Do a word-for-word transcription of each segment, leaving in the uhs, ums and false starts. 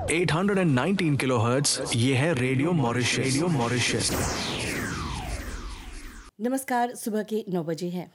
आठ सौ उन्नीस किलोहर्ट्ज, ये है रेडियो मॉरिशस। Radio Mauritius. नमस्कार, सुबह के नौ बजे है।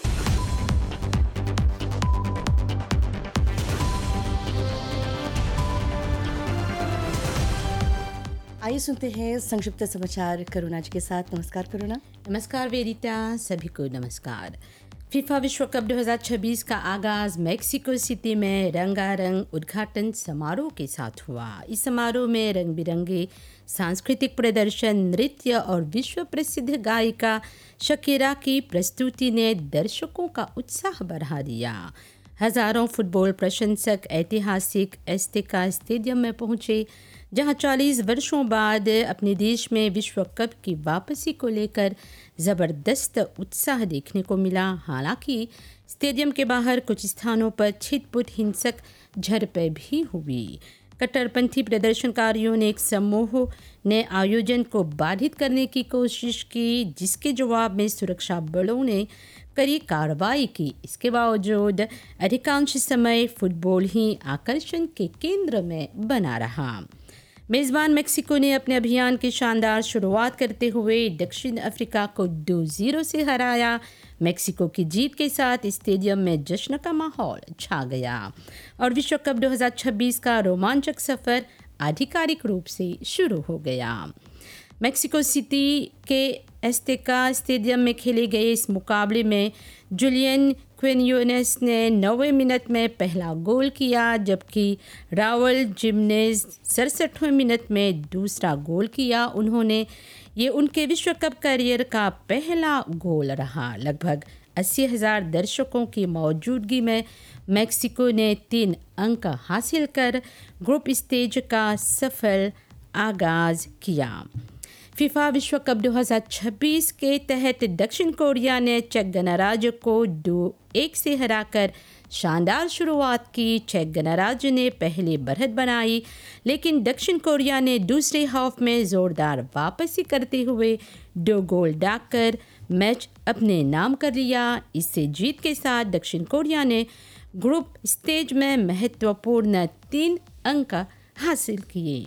आइए सुनते हैं संक्षिप्त समाचार करुणा जी के साथ। नमस्कार करुणा। नमस्कार वेदिता, सभी को नमस्कार। फीफा विश्व कप दो हज़ार छब्बीस का आगाज मेक्सिको सिटी में रंगारंग उद्घाटन समारोह के साथ हुआ। इस समारोह में रंग बिरंगे सांस्कृतिक प्रदर्शन, नृत्य और विश्व प्रसिद्ध गायिका शकीरा की प्रस्तुति ने दर्शकों का उत्साह बढ़ा दिया। हजारों फुटबॉल प्रशंसक ऐतिहासिक एस्टेका स्टेडियम में पहुंचे, जहां चालीस वर्षों बाद अपने देश में विश्व कप की वापसी को लेकर ज़बरदस्त उत्साह देखने को मिला। हालांकि स्टेडियम के बाहर कुछ स्थानों पर छिटपुट हिंसक झड़पें भी हुई। कट्टरपंथी प्रदर्शनकारियों ने एक समूह ने आयोजन को बाधित करने की कोशिश की, जिसके जवाब में सुरक्षा बलों ने कड़ी कार्रवाई की। इसके बावजूद अधिकांश समय फुटबॉल ही आकर्षण के केंद्र में बना रहा। मेज़बान मेक्सिको ने अपने अभियान की शानदार शुरुआत करते हुए दक्षिण अफ्रीका को दो जीरो से हराया। मेक्सिको की जीत के साथ स्टेडियम में जश्न का माहौल छा गया और विश्व कप दो हज़ार छब्बीस का रोमांचक सफ़र आधिकारिक रूप से शुरू हो गया। मेक्सिको सिटी के एस्टेका स्टेडियम में खेले गए इस मुकाबले में जुलियन क्विनोनेस ने नौवें मिनट में पहला गोल किया, जबकि राउल जिमेनेज़ सड़सठवें मिनट में दूसरा गोल किया। उन्होंने ये उनके विश्व कप करियर का पहला गोल रहा। लगभग अस्सी हज़ार दर्शकों की मौजूदगी में मेक्सिको ने तीन अंक हासिल कर ग्रुप स्टेज का सफल आगाज किया। फीफा विश्व कप दो हज़ार छब्बीस के तहत दक्षिण कोरिया ने चेक गणराज्य को दो एक से हराकर शानदार शुरुआत की। चेक गणराज्य ने पहले बढ़त बनाई, लेकिन दक्षिण कोरिया ने दूसरे हाफ में जोरदार वापसी करते हुए दो गोल डालकर मैच अपने नाम कर लिया। इससे जीत के साथ दक्षिण कोरिया ने ग्रुप स्टेज में महत्वपूर्ण तीन अंक हासिल किए।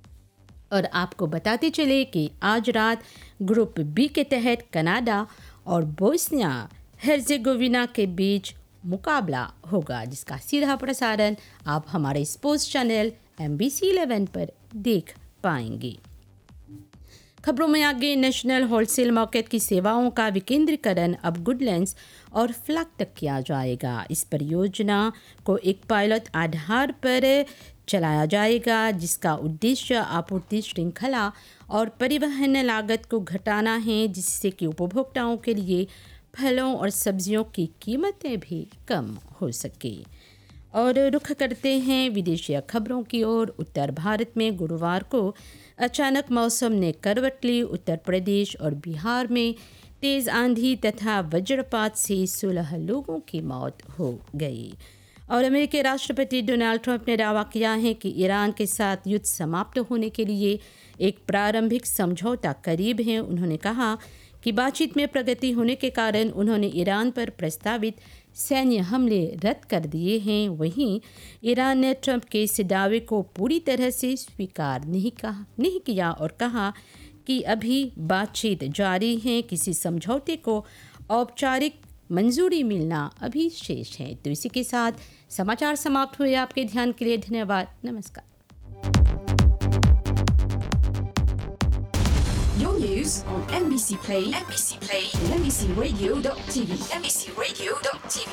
और आपको बताते चले कि आज रात ग्रुप बी के तहत कनाडा और बोस्निया हर्जेगोविना के बीच मुकाबला होगा, जिसका सीधा प्रसारण आप हमारे sports channel M B C eleven पर देख पाएंगे। खबरों में आगे, नेशनल होलसेल मार्केट की सेवाओं का विकेंद्रीकरण अब गुडलैंड्स और फ्लैग तक किया जाएगा। इस परियोजना को एक पायलट आधार पर चलाया जाएगा, जिसका उद्देश्य आपूर्ति श्रृंखला और परिवहन लागत को घटाना है, जिससे कि उपभोक्ताओं के लिए फलों और सब्जियों की कीमतें भी कम हो सके। और रुख करते हैं विदेशी खबरों की ओर। उत्तर भारत में गुरुवार को अचानक मौसम ने करवट ली। उत्तर प्रदेश और बिहार में तेज़ आंधी तथा वज्रपात से सोलह लोगों की मौत हो गई। और अमेरिकी राष्ट्रपति डोनाल्ड ट्रंप ने दावा किया है कि ईरान के साथ युद्ध समाप्त होने के लिए एक प्रारंभिक समझौता करीब है। उन्होंने कहा कि बातचीत में प्रगति होने के कारण उन्होंने ईरान पर प्रस्तावित सैन्य हमले रद्द कर दिए हैं। वहीं ईरान ने ट्रंप के इस दावे को पूरी तरह से स्वीकार नहीं कहा नहीं किया और कहा कि अभी बातचीत जारी है। किसी समझौते को औपचारिक मंजूरी मिलना अभी शेष है। तो इसी के साथ समाचार समाप्त हुए। आपके ध्यान के लिए धन्यवाद। नमस्कार। Your news on M B C Play, M B C Play, and M B C Radio dot T V, M B C Radio dot T V.